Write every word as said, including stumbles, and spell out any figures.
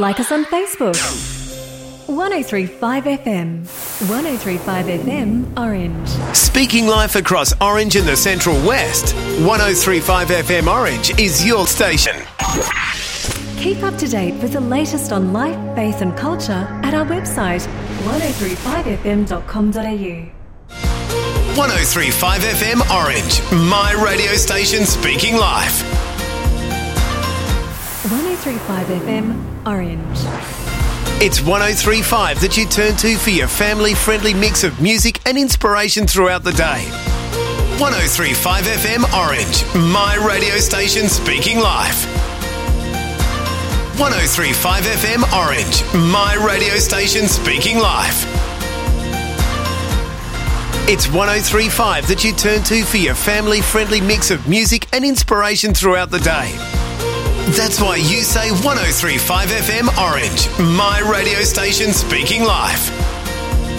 Like us on Facebook. one oh three point five F M. one oh three point five F M, Orange. Speaking life across Orange and the Central West, one oh three point five F M Orange is your station. Keep up to date with the latest on life, faith and culture at our website, one oh three point five f m dot com dot a u. one oh three point five F M Orange, my radio station speaking life. one oh three point five F M, Orange. It's one oh three point five that you turn to for your family-friendly mix of music and inspiration throughout the day. one oh three point five F M Orange, my radio station speaking life. one oh three point five F M Orange, my radio station speaking life. It's one oh three point five that you turn to for your family-friendly mix of music and inspiration throughout the day. That's why you say one oh three point five F M Orange, my radio station speaking life.